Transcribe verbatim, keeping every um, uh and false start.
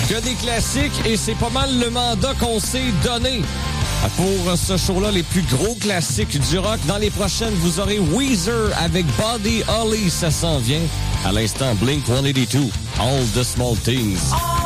Que des classiques et c'est pas mal le mandat qu'on s'est donné. Pour ce show-là, les plus gros classiques du rock. Dans les prochaines, vous aurez Weezer avec Buddy Holly, ça s'en vient. À l'instant, Blink one eighty-two, All the Small Things.